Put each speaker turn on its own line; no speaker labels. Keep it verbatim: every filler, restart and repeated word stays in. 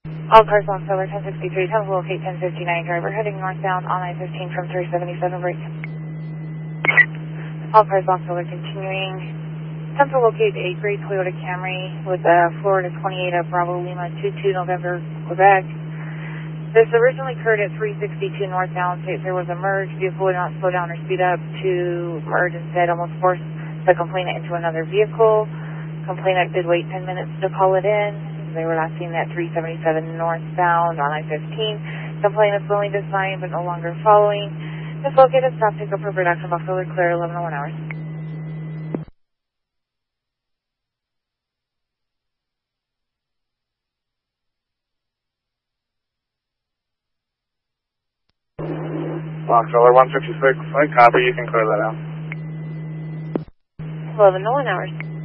All cars on Solar ten sixty-three, ten to locate ten fifty-nine, driver heading northbound on I fifteen from three seventy-seven, break. All cars on Solar continuing. ten to locate a gray Toyota Camry with a Florida twenty-eight of Bravo Lima two two November, Quebec. This originally occurred at three sixty-two northbound. There was a merge. Vehicle would not slow down or speed up to merge, instead almost forced the complainant into another vehicle. Complainant did wait ten minutes to call it in. They were last seen at three seventy-seven northbound on I fifteen. Complainant is willing to sign but no longer following. This located stop pickup for production box over clear eleven oh one hours.
Box Solar one fifty-six, I copy, you can clear that out.
eleven oh one hours.